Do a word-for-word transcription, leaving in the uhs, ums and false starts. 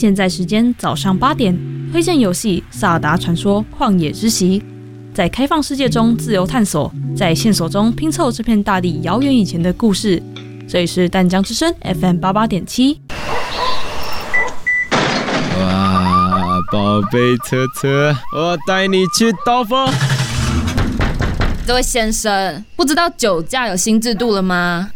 现在时间早上八点，推荐游戏《萨尔达传说：旷野之息》。在开放世界中自由探索，在线索中拼凑这片大地遥远以前的故事。这里是淡江之声 F M 八八点七。 哇，宝贝车车，我带你去兜风。 这位先生，不知道酒驾有新制度了吗？